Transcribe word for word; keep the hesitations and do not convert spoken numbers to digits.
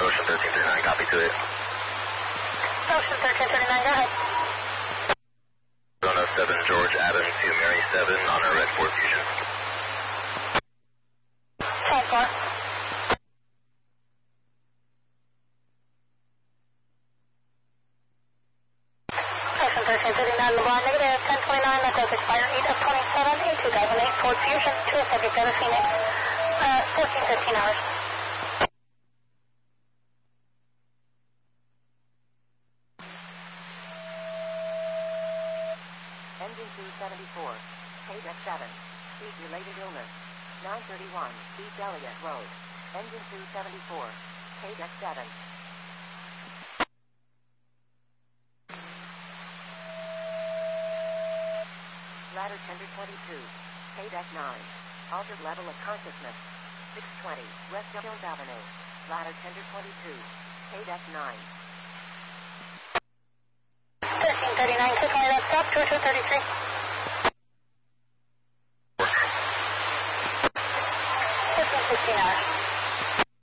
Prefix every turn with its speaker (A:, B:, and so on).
A: Ocean thirteen thirty-nine, copy to it.
B: Ocean thirteen thirty-nine, go ahead.
A: Zona seven, George Adam to Mary seven on our red four fusion.
B: ten four. Ocean thirteen thirty-nine, LeBron negative, ten twenty-nine, left over expire eight of twenty-seven, in two thousand eight, Ford Fusion, to a subject out of Phoenix, uh, fourteen fifteen hours.
C: Engine two seventy-four, K D E C seven, speed-related illness, nine thirty-one, East Elliott Road. Engine two seventy-four, K D E C seven. Ladder tender twenty-two, K D E C nine, altered level of consciousness, six twenty, West Jones Avenue. Ladder tender twenty-two, K D E C nine.
B: thirteen thirty-nine, two twenty, that's stop, two two thirty-three. fourteen fifteen hours.